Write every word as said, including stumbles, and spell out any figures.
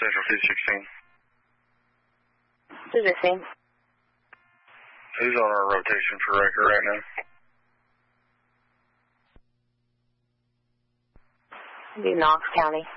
Central two sixteen. two sixteen. Who's on our rotation for record right now? Be Knox County.